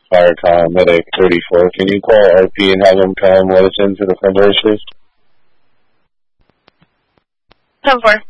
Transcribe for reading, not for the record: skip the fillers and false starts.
fire call medic 34. Can you call RP and have them come let us into the front door, please? 10-4.